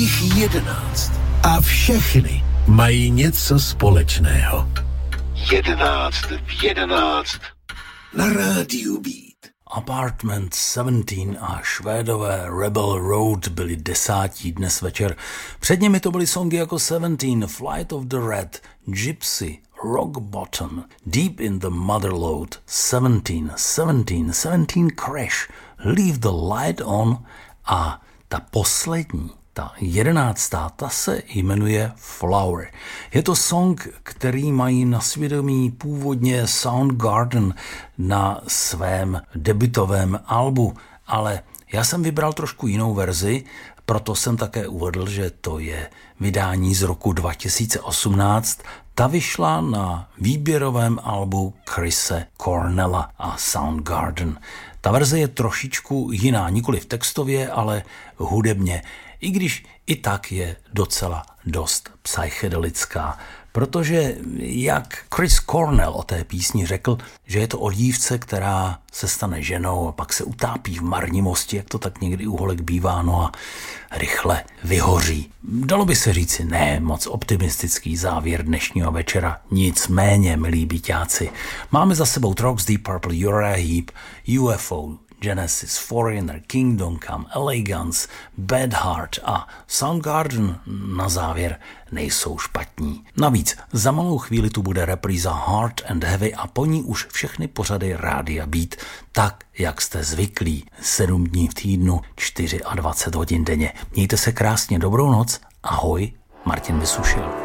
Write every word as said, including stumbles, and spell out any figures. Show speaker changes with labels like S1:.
S1: jich jedenáct a všechny mají něco společného. Jedenáct v jedenáct na rádiu Beat.
S2: Apartment sedmnáct a Švédové Rebel Road byli desátí dnes večer. Před nimi to byly songy jako sedmnáct, Flight of the Red, Gypsy, Rock Bottom, Deep in the Motherlode, sedmnáct, sedmnáct, sedmnáct Crash, Leave the Light On a ta poslední, ta jedenáctá, ta se jmenuje Flower. Je to song, který mají na svědomí původně Soundgarden na svém debutovém albu, ale já jsem vybral trošku jinou verzi, proto jsem také uvedl, že to je vydání z roku dva tisíce osmnáct. Ta vyšla na výběrovém albu Chrise Cornella a Soundgarden. Ta verze je trošičku jiná, nikoliv textově, ale hudebně, i když i tak je docela dost psychedelická, protože jak Chris Cornell o té písni řekl, že je to o dívce, která se stane ženou a pak se utápí v marnimosti, jak to tak někdy u holek bývá, no a rychle vyhoří. Dalo by se říci ne moc optimistický závěr dnešního večera, nicméně, milí byťáci, máme za sebou Troggs, Deep Purple, Uriah Heep, U F O, Genesis, Foreigner, Kingdom Come, L A Guns, Bad Heart a Soundgarden na závěr nejsou špatní. Navíc za malou chvíli tu bude repríza Hard and Heavy a po ní už všechny pořady Rádia Beat, tak jak jste zvyklí, sedm dní v týdnu, dvacet čtyři hodin denně. Mějte se krásně, dobrou noc, ahoj, Martin Vysušil.